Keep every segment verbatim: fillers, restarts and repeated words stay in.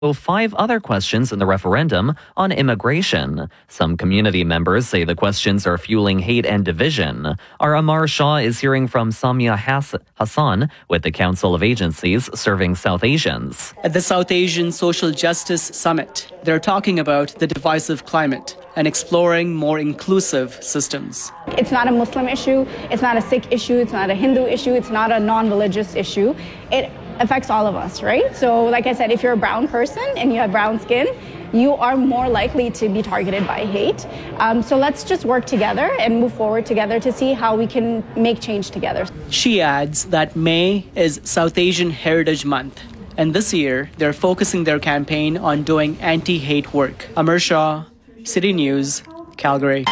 five other questions in the referendum on immigration. Some community members say the questions are fueling hate and division. Our Amar Shah is hearing from Samia Hassan with the Council of Agencies Serving South Asians. At the South Asian Social Justice Summit, they're talking about the divisive climate and exploring more inclusive systems. It's not a Muslim issue, it's not a Sikh issue, it's not a Hindu issue, it's not a non-religious issue. It affects all of us, right? So like I said, if you're a brown person and you have brown skin, you are more likely to be targeted by hate. Um, so let's just work together and move forward together to see how we can make change together. She adds that May is South Asian Heritage Month, and this year they're focusing their campaign on doing anti-hate work. Amar Shah, City News, Calgary.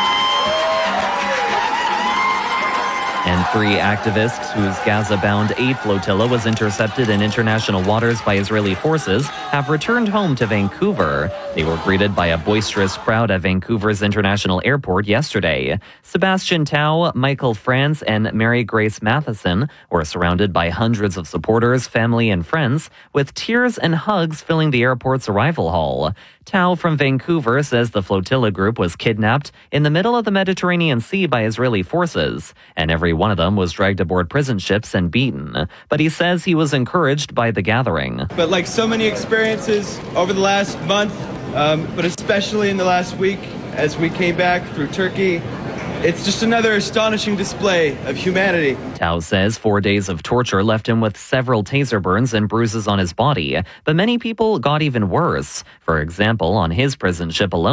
And three activists whose Gaza-bound aid flotilla was intercepted in international waters by Israeli forces have returned home to Vancouver. They were greeted by a boisterous crowd at Vancouver's International Airport yesterday. Sebastian Tao, Michael Franz, and Mary Grace Matheson were surrounded by hundreds of supporters, family, and friends, with tears and hugs filling the airport's arrival hall. Tao from Vancouver says the flotilla group was kidnapped in the middle of the Mediterranean Sea by Israeli forces, and every one of them was dragged aboard prison ships and beaten. But he says he was encouraged by the gathering. But like so many experiences over the last month, um, but especially in the last week as we came back through Turkey, it's just another astonishing display of humanity. Tao says four days of torture left him with several taser burns and bruises on his body, but many people got even worse. For example, on his prison ship alone,